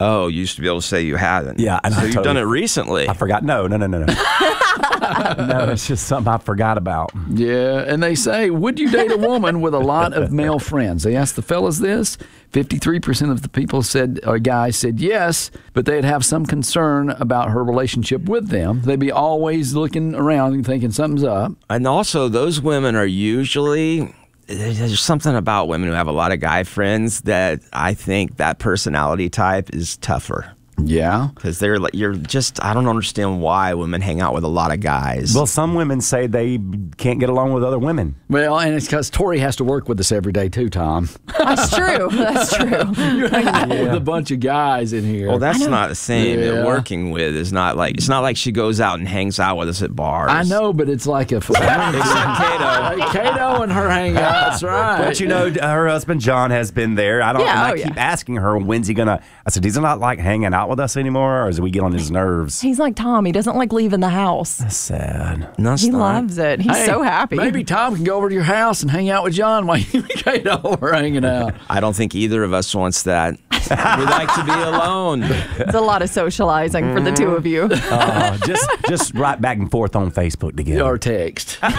Oh, you used to be able to say you hadn't. Yeah, and so you've done it recently. I forgot. No. No, it's just something I forgot about. Yeah, and they say, would you date a woman with a lot of male friends? They asked the fellas this. 53% of the people said, or guys said yes, but they'd have some concern about her relationship with them. They'd be always looking around and thinking something's up. And also, those women are usually... There's something about women who have a lot of guy friends that I think that personality type is tougher. Yeah. Because I don't understand why women hang out with a lot of guys. Well, some women say they can't get along with other women. Well, and it's because Tori has to work with us every day too, Tom. That's true. You're hanging out with a bunch of guys in here. Well, that's not the same. Yeah. Working with is not like, it's not like she goes out and hangs out with us at bars. I know, but it's like a... Except Kato. Kato and her hang out. That's right. But her husband, John, has been there. I keep asking her, when's he going to... I said, he's not like hanging out with us anymore, or does we get on his nerves? He's like Tom. He doesn't like leaving the house. That's sad. No, he loves it. He's so happy. Maybe Tom can go over to your house and hang out with John while you and Kato are hanging out. I don't think either of us wants that. We like to be alone. It's a lot of socializing for the two of you. Just write back and forth on Facebook together. Or text. The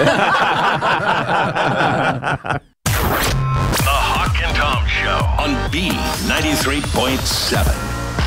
Hawk and Tom Show on B93.7.